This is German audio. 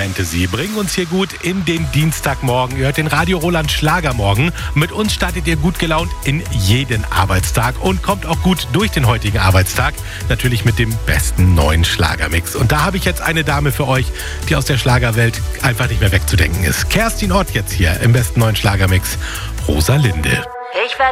Fantasy bringen uns hier gut in den Dienstagmorgen. Ihr hört den Radio Roland Schlagermorgen. Mit uns startet ihr gut gelaunt in jeden Arbeitstag und kommt auch gut durch den heutigen Arbeitstag. Natürlich mit dem besten neuen Schlagermix. Und da habe ich jetzt eine Dame für euch, die aus der Schlagerwelt einfach nicht mehr wegzudenken ist. Kerstin Ott jetzt hier im besten neuen Schlagermix. Rosalinde.